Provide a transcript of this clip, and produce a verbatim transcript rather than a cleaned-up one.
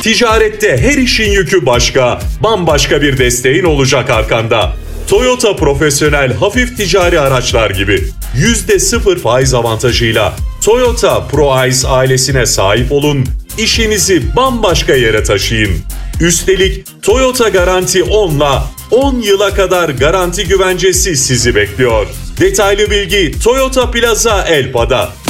Ticarette her işin yükü başka, bambaşka bir desteğin olacak arkanda. Toyota profesyonel hafif ticari araçlar gibi yüzde sıfır faiz avantajıyla Toyota ProAce ailesine sahip olun, işinizi bambaşka yere taşıyın. Üstelik Toyota Garanti on'la on yıla kadar garanti güvencesi sizi bekliyor. Detaylı bilgi Toyota Plaza Elpa'da.